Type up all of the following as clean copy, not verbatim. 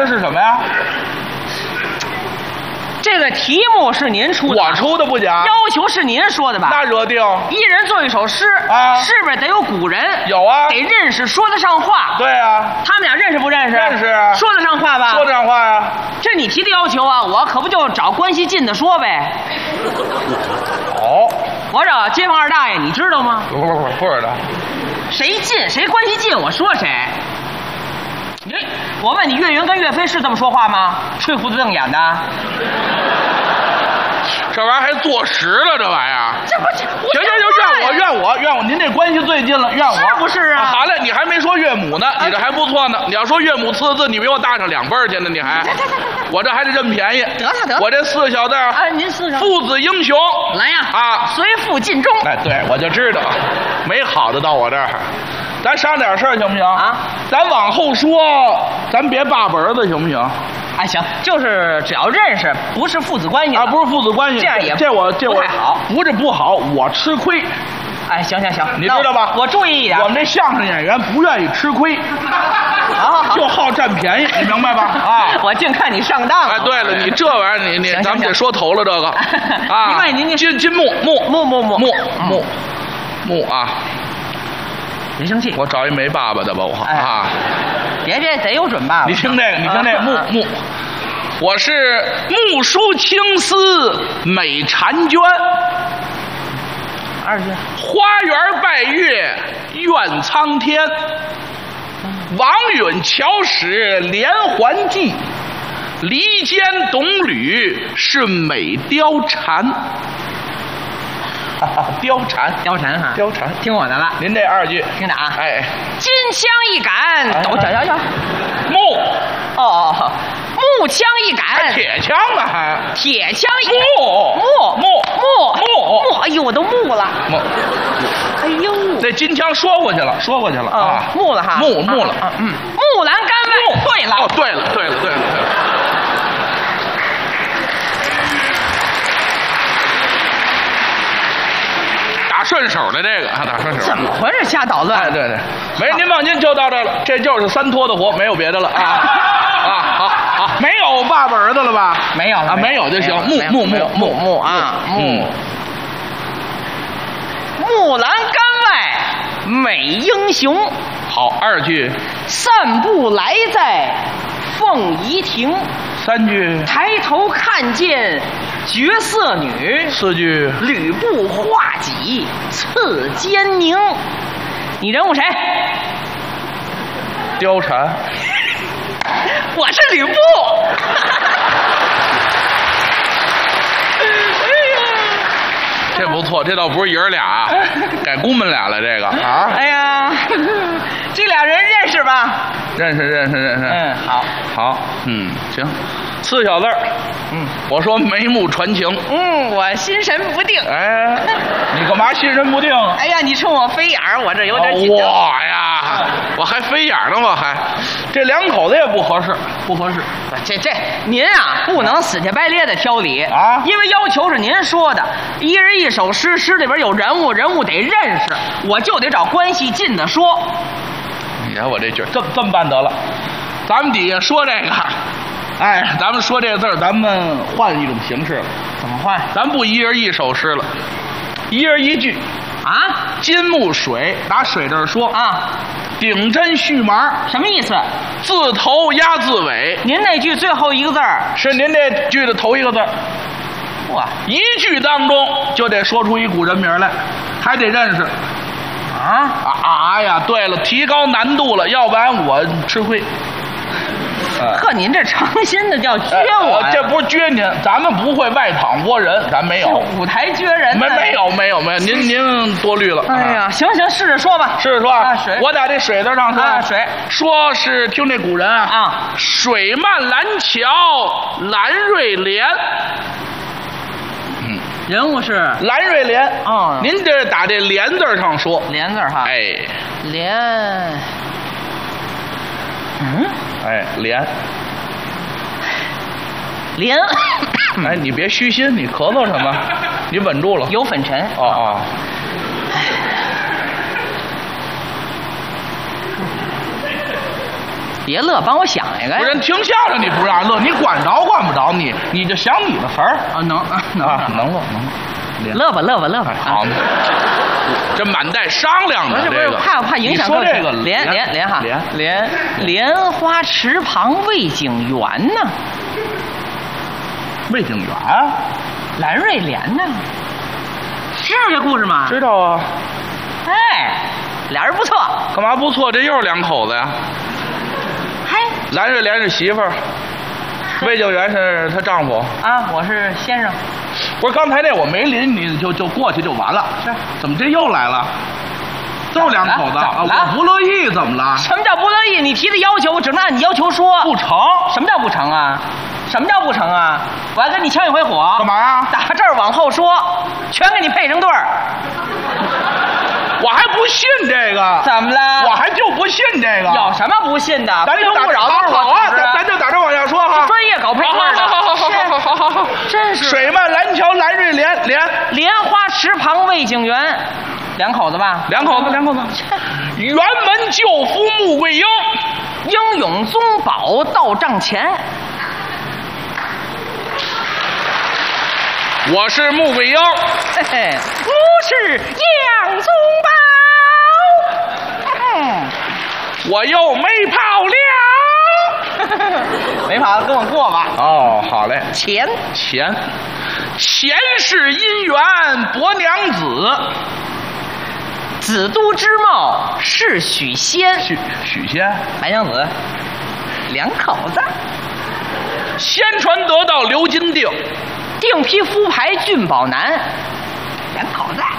是什么呀？ 这个题目是您出的， 我出的不假。 要求是您说的吧？ 那惹定。 一人做一首诗啊， 是不是得有古人？ 有啊， 得认识，说得上话。 对啊， 他们俩认识不认识？ 认识啊， 说得上话吧？ 说得上话呀。 这你提的要求啊，我可不就找关系近的说呗。 哦， 我找街坊二大爷，你知道吗？ 不知道。 谁近谁关系近，我说谁。我问你，岳云跟岳飞是这么说话吗？吹胡子瞪眼的。 这玩意儿还坐实了，这玩意儿。 这不是行，怨我，您这关系最近了，怨我。 是不是啊？ 好嘞，你还没说岳母呢，你这还不错呢。你要说岳母四个字，你比我大上2辈儿去呢，你还。我这还得认便宜。得，我这4个小字儿。 啊，您4个。 父子英雄。 来呀！ 啊， 随父尽忠。 哎，对，我就知道，没好的到我这儿。咱商点事儿行不行啊？ 咱往后说，咱别爸爸儿子行不行？ 哎，行，就是只要认识，不是父子关系啊，不是父子关系， 这样也这我不太好， 不是不好，我吃亏。 哎，行， 你知道吧？ 我注意一点。 我们这相声演员不愿意吃亏， 好， 就好占便宜，你明白吧？啊， 我净看你上当了。 哎，对了，你这玩意儿，你咱们得说头了，这个啊， 另外您金木啊。 别生气， 我找一没爸爸的吧，我啊， 别得有准爸爸。 你听这个，木，我是木梳青丝美婵娟 ，2句， 花园拜月怨苍天，王允乔使连环计，离间董吕是美貂蝉。貂蝉哈， 听我的了。 您这2句， 听着啊， 哎， 金枪一杆，等我木， 木枪一杆， 铁枪啊，还铁枪一木， 哎呦，我都木了，哎呦， 这金枪说过去了啊， 木了哈， 木了， 木兰杆外，对了， 哦，对了。打顺手的这个啊，打顺手。 怎么回事？瞎捣乱。 哎，对，没事，您放心，就到这了。这就是3拖的活，没有别的了啊。好，没有爸爸儿子了吧？ 没有了啊，没有就行。木啊，木兰杆外美英雄。 好，2句， 散步来在凤仪亭。 3句， 抬头看见绝色女。 4句， 吕布画戟刺奸宁。你人物谁？ 貂蝉。 我是吕布。 这不错，这倒不是爷儿俩，改公们俩了这个啊。 哎呀，这俩人认识吧？ 认识。好，行，4小字儿。我说眉目传情。 我心神不定。 哎，你干嘛心神不定？ 哎呀，你冲我飞眼儿，我这有点紧张。 我呀，我还飞眼呢，我还，这2口子也不合适。 这您啊，不能死乞白咧的挑理啊， 因为要求是您说的，一人1首诗，诗里边有人物，人物得认识，我就得找关系近的说。 你看我这句这么办得了，咱们底下说这个，哎，咱们说这个字儿，咱们换一种形式了。 怎么换？ 咱不一人1首诗了，一人1句啊。 金木水，打水这儿说啊。 顶针续麻什么意思？ 字头压字尾。 您那句最后1个字儿是您这句的头1个字。 哇， 一句当中就得说出一古人名来，还得认识。呀，对了，提高难度了，要不然我吃亏。 呵，您这诚心的叫撅我呀？ 这不是撅您，咱们不会外淌窝人，咱没有。 舞台撅人？ 没有，您多虑了。 哎呀，行，试着说吧。 试着说啊，水， 我打这水字上说。 水， 说是听这古人啊，水漫蓝桥，蓝瑞莲。 人物是蓝瑞莲。您这打这莲字上说。 莲字哈。 哎， 莲。 哎，莲。哎，你别虚心，你咳嗽什么？你稳住了。 有粉尘。 别乐，帮我想一个呀。 不是人听相声你不让乐，你管着管不着你就想你的词儿啊，能能乐。 乐吧。 好，这满带商量的。 不是，怕影响。 你说这个莲哈，莲花池旁魏景元呢？ 魏景元， 蓝瑞莲呢？知道这故事吗？ 知道啊。 哎，俩人不错。 干嘛不错？这又是两口子呀。 嗨， 蓝瑞莲是媳妇儿，魏景元是她丈夫。 啊，我是先生。 不是刚才那我没临你就过去就完了。 是。 怎么这又来了？都两口子啊！我不乐意，怎么了？ 什么叫不乐意？你提的要求，我只能按你要求说。 不成。 什么叫不成啊？什么叫不成啊？我还跟你呛一回火。 干嘛呀？ 打这儿往后说，全给你配成对儿。 我还不信这个。 怎么了？ 我还就不信这个。 有什么不信的？ 咱就打好啊！咱就打这往下说哈。 专业搞配对的。 好， 真是。 水漫蓝桥蓝瑞莲莲花池旁魏景元，两口子吧？ 两口子。辕门救夫穆桂英， 英勇宗保到帐前。 我是穆桂英， 嘿嘿，我是杨宗保， 我又没跑了， 没跑跟我过吧。 哦，好嘞。 前世姻缘伯娘子， 子都之貌是许仙， 许仙， 白娘子，两口子。 先传得到刘金定， 定批夫牌俊宝男，两口子。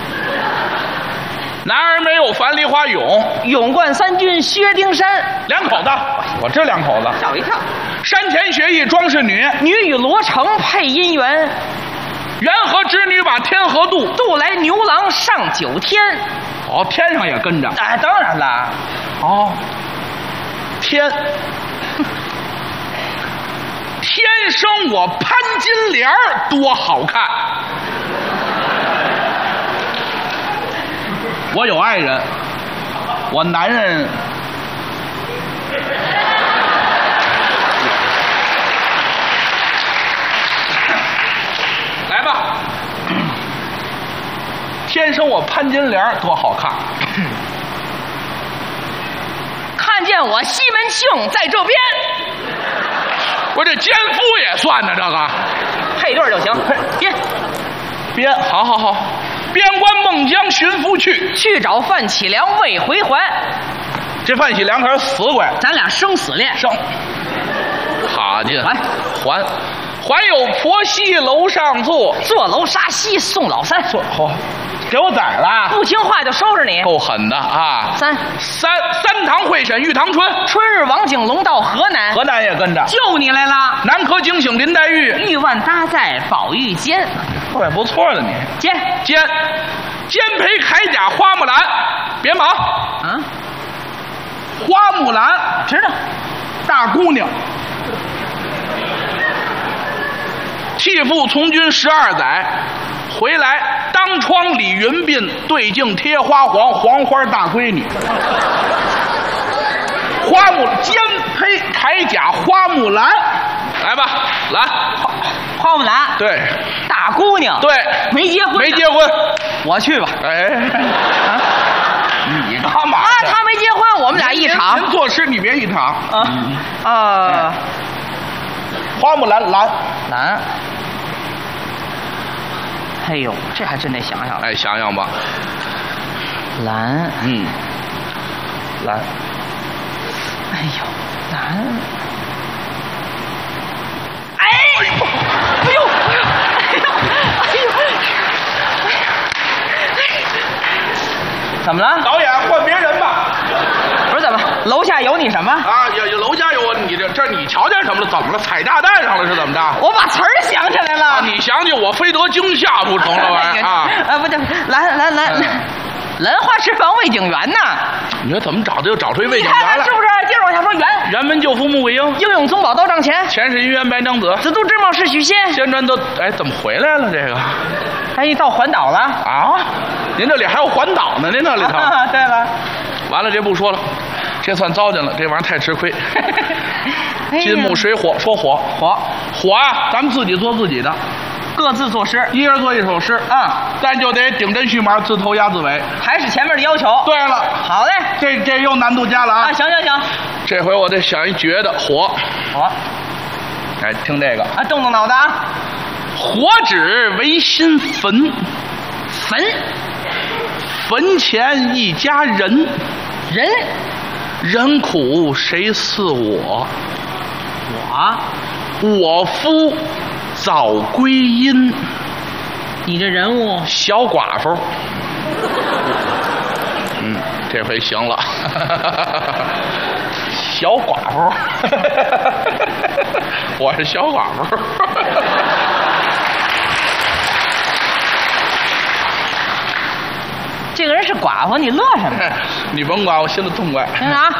男儿没有樊梨花勇， 勇冠三军薛丁山， 两口子。我这两口子吓我一跳。 山前学艺庄氏女， 女与罗成配姻缘， 元和织女把天河渡， 渡来牛郎上九天。 哦，天上也跟着。 哎，当然了。 哦，天生我潘金莲多好看。我有爱人，我男人来吧。天生我潘金莲多好看。 看见我西门庆在这边， 我这奸夫也算呢，这个配对就行。 编，好，边关孟姜寻夫去找范启良未回还。 这范启良可是死鬼， 咱俩生死恋。 好家伙，还有婆媳楼上坐楼杀西送老三。 给我宰了！ 不听话就收拾你， 够狠的啊！三堂会审玉堂春， 春日王景龙到河南也跟着， 救你来了。 南柯警醒林黛玉， 玉腕搭在宝玉肩， 也不错的你。 肩陪铠甲花木兰，别忙啊！ 花木兰知道， 大姑娘，弃父从军12载，回来当窗理云鬓，对镜贴花黄，黄花大闺女。花木肩披铠甲花木兰，来吧，来， 花木兰， 对， 大姑娘， 对， 没结婚， 我去吧。 你干嘛？ 他没结婚，我们俩一场。 您作诗，你别一场。花木兰， 兰。哎呦，这还真得想想。 想想吧。 兰， 兰。 哎呦，兰。怎么了？ 导演换别人吧。 不是怎么？楼下有你什么？ 有楼下有我，你这你瞧见什么了？怎么了？踩炸弹上了是怎么着？ 我把词儿想起来了。 你想起我非得惊吓不成了吧？ 不对，兰花池旁魏景元呢？ 你说怎么找的又找出一魏景元了？ 是不是？接着往下说， 辕门救夫穆桂英， 英勇宗保到帐前， 前世姻缘白娘子， 子都之貌是许仙。 先传都怎么回来了？这个到环岛了啊？您这里还有环岛呢？您那里头？ 对了， 完了这不说了。 这算糟践了，这玩意儿太吃亏。金木水火，说火啊，咱们自己做自己的， 各自作诗， 一人做一首诗啊，咱就得顶针续码，自头押自尾， 还是前面的要求。 对了， 好嘞， 这又难度加了啊！ 行， 这回我得想一绝的火。哎，听这个啊，动脑子啊！ 火指为心坟，坟前一家人，人苦谁似我？我夫早归阴。 你这人物小寡妇。这回行了。小寡妇。我是小寡妇。 这个人是寡妇，你乐什么？ 你甭管，我心里痛快。 啊，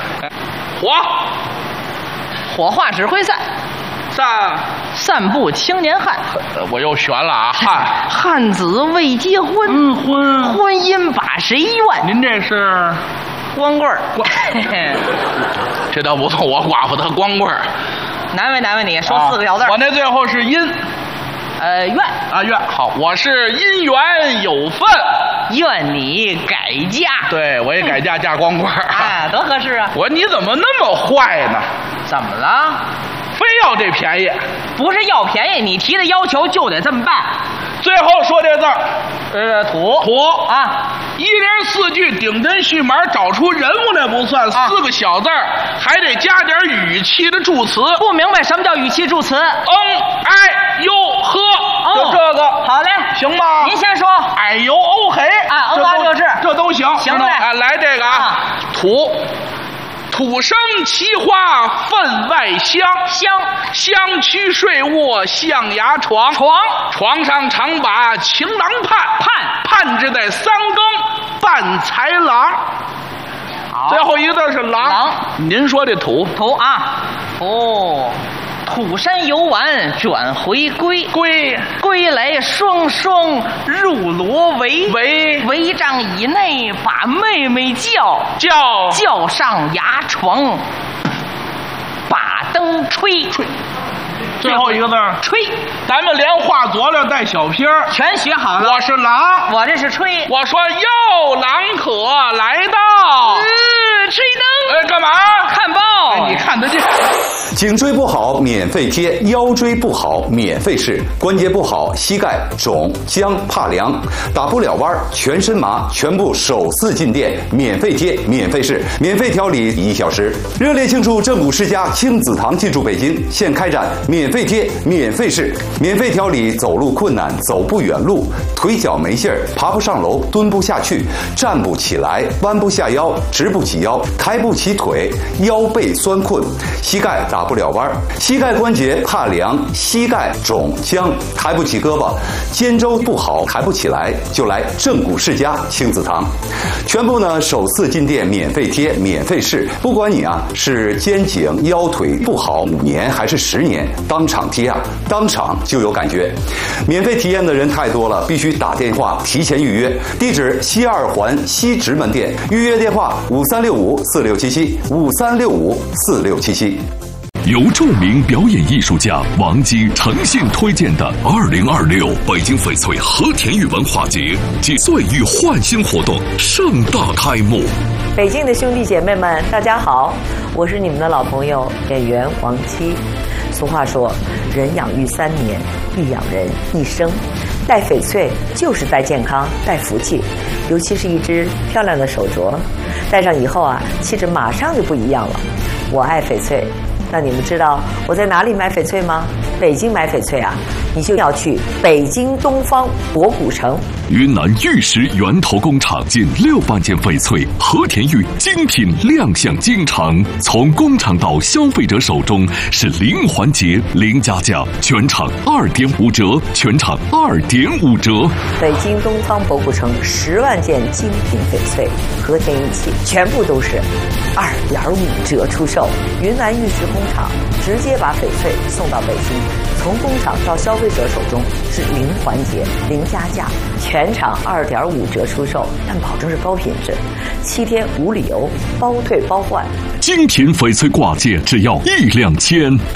火化指挥散，散布青年汉。 我又悬了啊！ 汉子未结婚，婚姻把谁怨？ 您这是光棍儿。 这倒不错，我寡妇的光棍儿。 难为你，说4个小字。 我那最后是阴。 怨啊，怨好，我是姻缘有份， 愿你改嫁。 对，我也改嫁嫁光棍。 哎，多合适啊！ 我说你怎么那么坏呢？ 怎么了？ 非要这便宜？ 不是要便宜，你提的要求就得这么办。 最后说这字儿， 土啊， 一连4句顶针续码，找出人物那不算，4个小字儿，还得加点语气的助词。 不明白什么叫语气助词？ 哎呦呵，就这个。 好嘞， 行吧？ 您先说。 哎呦哦嘿啊，这是这都行。 行嘞， 来这个啊，土生奇花分外香，香躯睡卧象牙床，床上常把情郎盼之在3更伴才郎。最后一个字是郎。您说这土啊，土山游玩转回归来双入罗围帐以内，把妹妹叫上牙床，把灯吹。 最后一个字吹， 咱们连画佐料带小撇儿全学好了。 我是郎， 我这是吹。 我说哟，郎可来到。 吹灯。 干嘛？ 看报。 你看得见。 颈椎不好免费贴，腰椎不好免费试，关节不好膝盖肿僵怕凉打不了弯全身麻，全部首次进店免费贴免费试免费调理1小时。热烈庆祝正骨世家亲子堂进驻北京，现开展免费贴免费试免费调理走路困难走不远路腿脚没劲儿爬不上楼蹲不下去站不起来弯不下腰直不起腰抬不起腿腰背酸困膝盖打不了弯膝盖关节怕凉膝盖肿僵抬不起胳膊肩周不好抬不起来就来正骨世家亲子堂全部呢首次进店免费贴免费试不管你啊是肩颈腰腿不好5年还是10年当场贴啊当场就有感觉免费体验的人太多了必须打电话提前预约地址西2环西直门店预约电话5365467753654677 由著名表演艺术家王姬诚信推荐的2026北京翡翠和田玉文化节及岁玉焕新活动盛大开幕。 北京的兄弟姐妹们，大家好，我是你们的老朋友演员王姬。俗话说，人养育3年，必养人一生。戴翡翠就是戴健康，戴福气，尤其是一只漂亮的手镯，戴上以后啊，气质马上就不一样了。我爱翡翠。那你们知道我在哪里买翡翠吗？北京买翡翠啊，你就要去北京东方博古城。 云南玉石源头工厂近6万件翡翠和田玉精品亮相京城，从工厂到消费者手中是0环节0加价，全场2.5折，全场2.5折。 北京东方博古城10万件精品翡翠和田玉器，全部都是2.5折出售。云南玉石工厂直接把翡翠送到北京，从工厂到消费费者手中是零环节、零加价，全场2.5折出售，但保证是高品质，7天无理由，包退包换。 精品翡翠挂件只要1两千，